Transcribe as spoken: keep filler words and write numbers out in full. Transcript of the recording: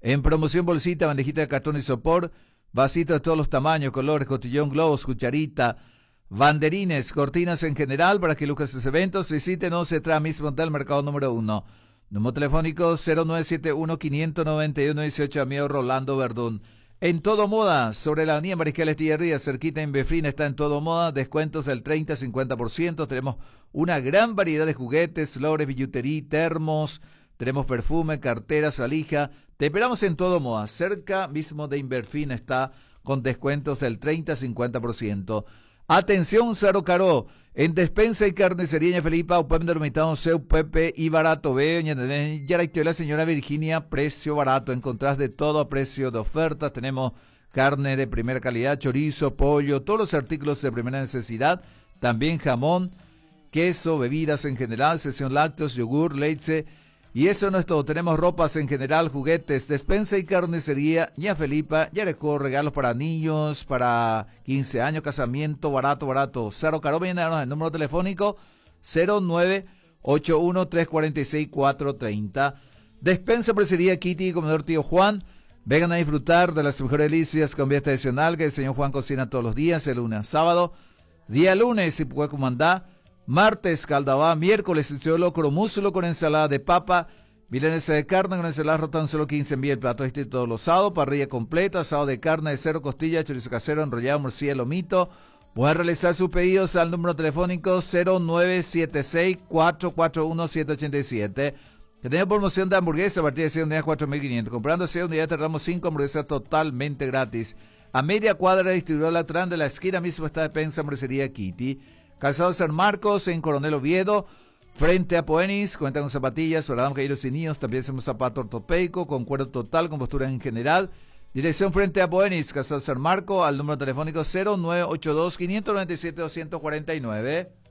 En promoción bolsita, bandejita de cartón y sopor, vasitos de todos los tamaños, colores, cotillón, globos, cucharita, banderines, cortinas en general para que luzcan sus eventos. Visítenos detrás mismo del mercado número uno. Número telefónico cero nueve siete uno, cinco nueve uno, uno ocho, amigo Rolando Verdún. En Todo Moda, sobre la avenida Mariscal Estigarribia, cerquita en Befrín, está en Todo Moda, descuentos del treinta a cincuenta por ciento. Tenemos una gran variedad de juguetes, flores, billutería, termos, tenemos perfume, carteras, valija. Te esperamos en Todo Moda, cerca mismo de Inverfín está con descuentos del treinta a cincuenta por ciento. Atención, Saro Caro, en Despensa y Carnicería Felipa, Upem Dermitado, Seu Pepe y Barato, ve, ya la señora Virginia, precio barato, encontrás de todo a precio de ofertas, tenemos carne de primera calidad, chorizo, pollo, todos los artículos de primera necesidad, también jamón, queso, bebidas en general, sesión lácteos, yogur, leche. Y eso no es todo, tenemos ropas en general, juguetes, Despensa y Carnicería, ya Felipa, ya recuerdo regalos para niños, para quince años, casamiento, barato, barato. Saro Caro, viene a el número telefónico cero nueve ocho uno, tres cuatro seis, cuatro tres cero. Despensa, Presería Kitty, Comedor Tío Juan, vengan a disfrutar de las mejores delicias con vía tradicional que el señor Juan cocina todos los días, el lunes a sábado, día lunes, si puede comandar. Martes, caldabá, miércoles, locro, muslo con ensalada de papa, milanesa de carne con ensalada rota, tan solo quince envía el plato este todos los sábados, parrilla completa, asado de carne de cerdo, costilla, chorizo casero, enrollado, morcilla, lomito. Pueden realizar sus pedidos al número telefónico cero nueve siete seis, cuatro cuatro uno, siete ocho siete. Que tenemos promoción de hamburguesa a partir de cien unidades, cuatro mil quinientos. Comprando cien unidades, tardamos cinco hamburguesas totalmente gratis. A media cuadra, distribuidor Latrán de la esquina mismo está Despensa, Hamburguesería Kitty. Calzado San Marcos en Coronel Oviedo, frente a Poenis, cuenta con zapatillas, verdad, caídos y niños, también hacemos zapato ortopédico, con cuero total, con postura en general. Dirección frente a Poenis, Calzado San Marcos, al número telefónico cero nueve ocho dos, cinco nueve siete, dos cuatro nueve.